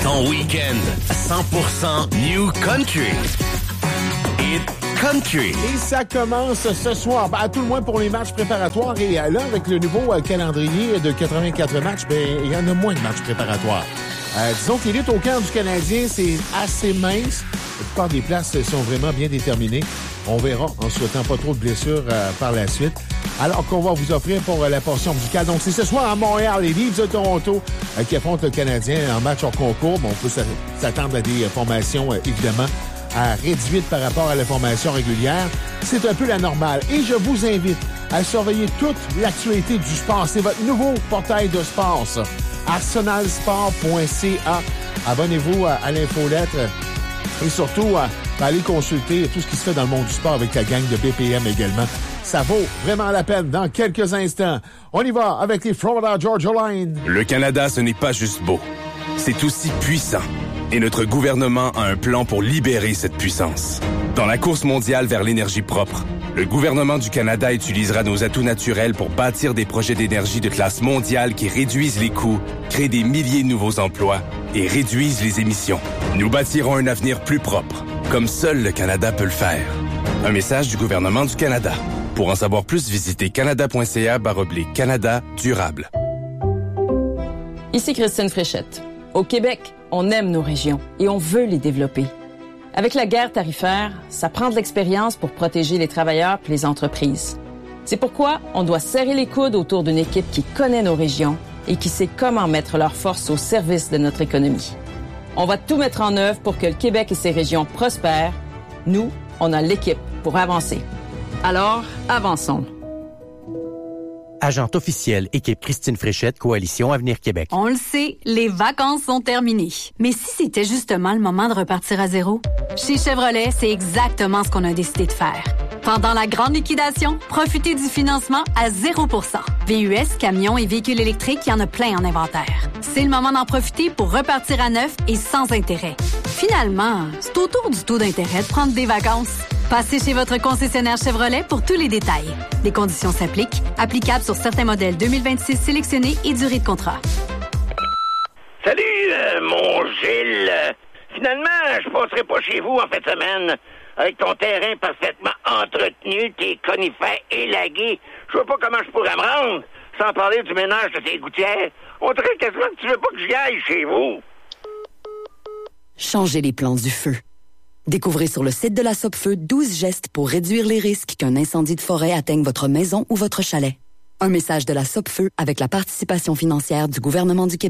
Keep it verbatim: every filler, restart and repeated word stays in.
Ton week-end cent pour cent New Country. Hit Country. Et ça commence ce soir, ben, à tout le moins pour les matchs préparatoires. Et là, avec le nouveau euh, calendrier de quatre-vingt-quatre matchs, ben, il y en a moins de matchs préparatoires. Euh, disons que l'élite au camp du Canadien, c'est assez mince. La plupart des places sont vraiment bien déterminées. On verra en souhaitant pas trop de blessures euh, par la suite. Alors qu'on va vous offrir pour euh, la portion musicale. Donc, c'est ce soir à Montréal, les Leafs de Toronto euh, qui affrontent le Canadien en match hors concours. Bon, on peut s'attendre à des formations, euh, évidemment, à réduite par rapport à la formation régulière. C'est un peu la normale. Et je vous invite à surveiller toute l'actualité du sport. C'est votre nouveau portail de sport, ça. arsenal sport point c a. Abonnez-vous à, à l'infolettre et surtout à, à aller consulter tout ce qui se fait dans le monde du sport avec la gang de B P M également. Ça vaut vraiment la peine dans quelques instants. On y va avec les Florida Georgia Line. Le Canada, ce n'est pas juste beau. C'est aussi puissant. Et notre gouvernement a un plan pour libérer cette puissance. Dans la course mondiale vers l'énergie propre, le gouvernement du Canada utilisera nos atouts naturels pour bâtir des projets d'énergie de classe mondiale qui réduisent les coûts, créent des milliers de nouveaux emplois et réduisent les émissions. Nous bâtirons un avenir plus propre, comme seul le Canada peut le faire. Un message du gouvernement du Canada. Pour en savoir plus, visitez canada.ca barre oblique Canada durable. Ici Christine Fréchette. Au Québec, on aime nos régions et on veut les développer. Avec la guerre tarifaire, ça prend de l'expérience pour protéger les travailleurs et les entreprises. C'est pourquoi on doit serrer les coudes autour d'une équipe qui connaît nos régions et qui sait comment mettre leurs forces au service de notre économie. On va tout mettre en œuvre pour que le Québec et ses régions prospèrent. Nous, on a l'équipe pour avancer. Alors, avançons. Agente officielle, équipe Christine Fréchette, Coalition Avenir Québec. On le sait, les vacances sont terminées. Mais si c'était justement le moment de repartir à zéro? Chez Chevrolet, c'est exactement ce qu'on a décidé de faire. Pendant la grande liquidation, profitez du financement à zéro pour cent. V U S, camions et véhicules électriques, il y en a plein en inventaire. C'est le moment d'en profiter pour repartir à neuf et sans intérêt. Finalement, c'est autour du taux d'intérêt de prendre des vacances. Passez chez votre concessionnaire Chevrolet pour tous les détails. Les conditions s'appliquent, applicables sur certains modèles deux mille vingt-six sélectionnés et durée de contrat. Salut, euh, mon Gilles. Finalement, je passerai pas chez vous en fin de semaine. Avec ton terrain parfaitement entretenu, tes conifères élagués, je vois pas comment je pourrais me rendre, sans parler du ménage de tes gouttières. On dirait quasiment que tu veux pas que j'y aille chez vous. Changez les plans du feu. Découvrez sur le site de la Sopfeu douze gestes pour réduire les risques qu'un incendie de forêt atteigne votre maison ou votre chalet. Un message de la Sopfeu avec la participation financière du gouvernement du Québec.